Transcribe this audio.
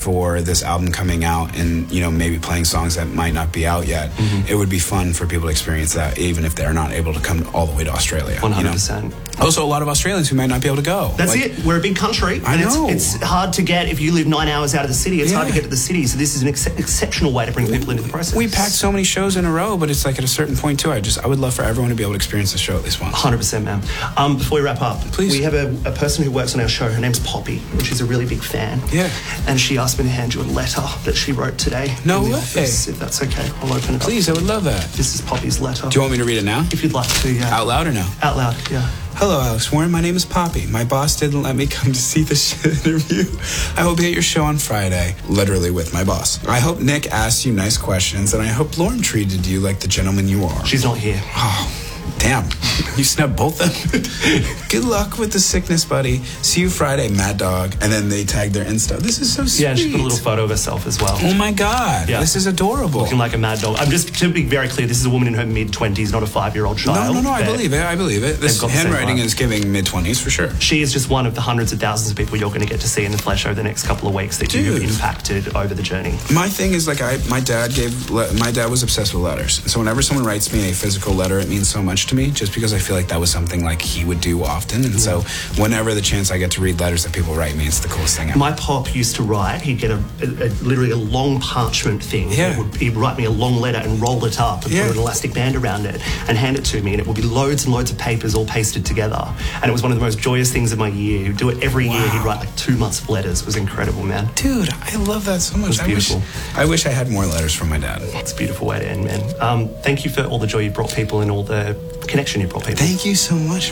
for this album coming out and, you know, maybe playing songs that might not be out yet, it would be fun for people to experience that, even if they're not able to come all the way to Australia. 100%. You know? Also, a lot of Australians who might not be able to go. That's it. We're a big country. I know. It's hard to get, if you live 9 hours out of the city, it's hard to get to the city. So this is an exceptional way to bring people into the process. We packed so many shows in a row, but it's like at a certain point too, I would love for everyone to be able to experience the show at least once. 100%, man. Before we wrap up, please. We have a person who works on our show. Her name's Poppy, and she's a really big fan. Yeah. And she asked me to hand you a letter that she wrote today. No in the way. office, if that's okay. I'll open it up. Please, I would love that. This is Poppy's letter. Do you want me to read it now? If you'd like to, yeah. Out loud or no? Out loud, yeah. Hello, Alex Warren. My name is Poppy. My boss didn't let me come to see the interview. I will be at your show on Friday, literally with my boss. I hope Nick asked you nice questions, and I hope Lauren treated you like the gentleman you are. She's not here. Oh, damn. You snubbed both of them. Good luck with the sickness, buddy. See you Friday, Mad Dog. And then they tagged their Insta. This is so sweet. Yeah, and she put a little photo of herself as well. Oh my God. Yeah. This is adorable. Looking like a mad dog. I'm just to be very clear, this is a woman in her mid-20s, not a 5-year-old child. No, I believe it. This handwriting is giving mid-20s for sure. She is just one of the hundreds of thousands of people you're going to get to see in the flesh over the next couple of weeks that you have impacted over the journey. My thing is, like, my dad was obsessed with letters. So whenever someone writes me a physical letter, it means so much to me, just because I feel like that was something like he would do often. And so whenever the chance I get to read letters that people write me, it's the coolest thing ever. My pop used to write, he'd get literally a long parchment thing. Yeah. He'd write me a long letter and roll it up and put an elastic band around it and hand it to me, and it would be loads and loads of papers all pasted together. And it was one of the most joyous things of my year. He'd do it every year. He'd write like 2 months of letters. It was incredible, man. Dude, I love that so much. It was beautiful. I wish I had more letters from my dad. It's a beautiful way to end, man. Thank you for all the joy you brought people and all the connection you brought people. Thank you so much.